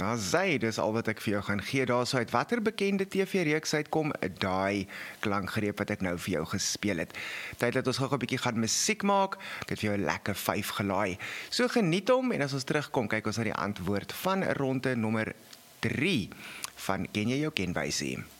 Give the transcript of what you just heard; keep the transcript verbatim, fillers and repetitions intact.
Ja, sy, dis al wat ek vir jou gaan gee daar so uit. Watter bekende T V-reeks uitkom, daai klankgreep wat ek nou vir jou gespeel het. Tyd dat ons gou 'n bietjie gaan musiek maak. Ek het vir jou 'n lekker vyf gelaai. So geniet hom en as ons terugkom, kyk ons na die antwoord van ronde nommer drie van Ken jy jou kenwysie?